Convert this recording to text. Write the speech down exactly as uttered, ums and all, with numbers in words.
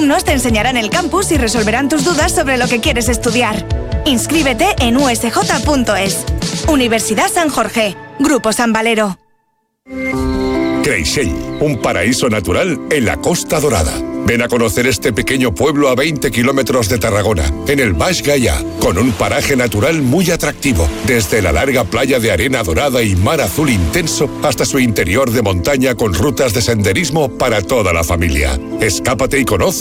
alumnos te enseñarán el campus y resolverán tus dudas sobre lo que quieres estudiar. Inscríbete en u s j punto es. Universidad San Jorge. Grupo San Valero. Creixell, un paraíso natural en la Costa Dorada. Ven a conocer este pequeño pueblo a veinte kilómetros de Tarragona, en el Baix Gaià, con un paraje natural muy atractivo, desde la larga playa de arena dorada y mar azul intenso hasta su interior de montaña con rutas de senderismo para toda la familia. Escápate y conoce